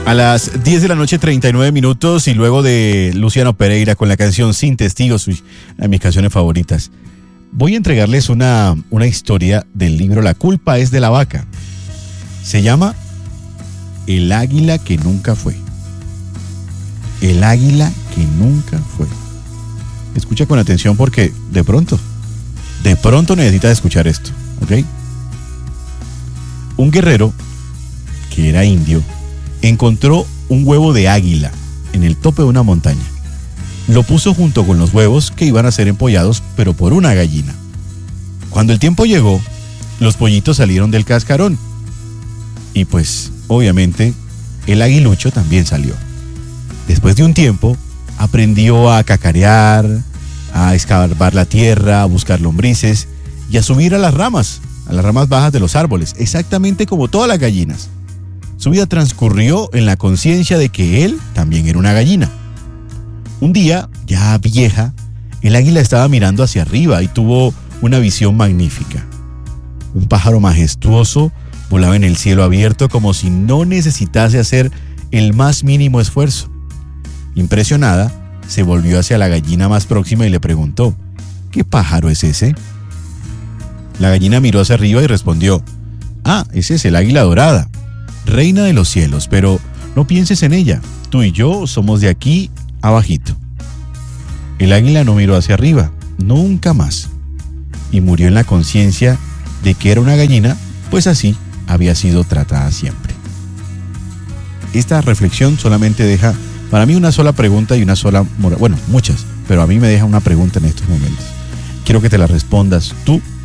A las 10 de la noche, 39 minutos, y luego de Luciano Pereira con la canción Sin Testigos, una de mis canciones favoritas, voy a entregarles una historia del libro La culpa es de la vaca. Se llama El águila que nunca fue. El águila que nunca fue. Escucha con atención porque de pronto necesitas escuchar esto, ¿ok? Un guerrero, que era indio, encontró un huevo de águila en el tope de una montaña. Lo puso junto con los huevos que iban a ser empollados, pero por una gallina. Cuando el tiempo llegó, los pollitos salieron del cascarón. Y pues, obviamente, el aguilucho también salió. Después de un tiempo, aprendió a cacarear, a escarbar la tierra, a buscar lombrices y a subir a las ramas bajas de los árboles, exactamente como todas las gallinas. Su vida transcurrió en la conciencia de que él también era una gallina. Un día, ya vieja, el águila estaba mirando hacia arriba y tuvo una visión magnífica. Un pájaro majestuoso volaba en el cielo abierto como si no necesitase hacer el más mínimo esfuerzo. Impresionada, se volvió hacia la gallina más próxima y le preguntó: ¿qué pájaro es ese? La gallina miró hacia arriba y respondió: ese es el águila dorada, reina de los cielos, pero no pienses en ella, tú y yo somos de aquí abajito. El águila no miró hacia arriba, nunca más, y murió en la conciencia de que era una gallina, pues así había sido tratada siempre. Esta reflexión solamente deja para mí una sola pregunta y una sola moral, bueno, muchas, pero a mí me deja una pregunta en estos momentos. Quiero que te la respondas tú